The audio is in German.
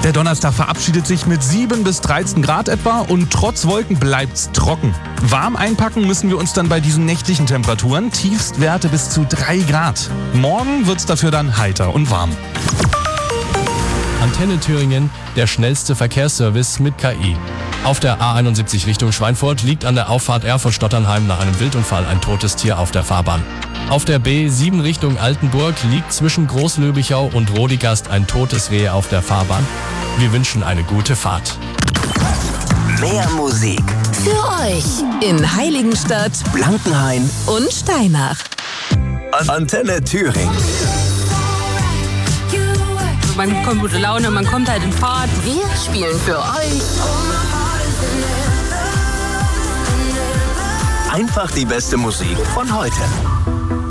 Der Donnerstag verabschiedet sich mit 7 bis 13 Grad etwa und trotz Wolken bleibt's trocken. Warm einpacken müssen wir uns dann bei diesen nächtlichen Temperaturen, Tiefstwerte bis zu 3 Grad. Morgen wird's dafür dann heiter und warm. Antenne Thüringen, der schnellste Verkehrsservice mit KI. Auf der A71 Richtung Schweinfurt liegt an der Auffahrt Erfurt-Stotternheim nach einem Wildunfall ein totes Tier auf der Fahrbahn. Auf der B7 Richtung Altenburg liegt zwischen Großlöbichau und Rodigast ein totes Reh auf der Fahrbahn. Wir wünschen eine gute Fahrt. Mehr Musik Für euch in Heiligenstadt, Blankenhain und Steinach. Antenne Thüringen. Man bekommt gute Laune, man kommt halt in Fahrt. Wir spielen für euch Einfach die beste Musik von heute.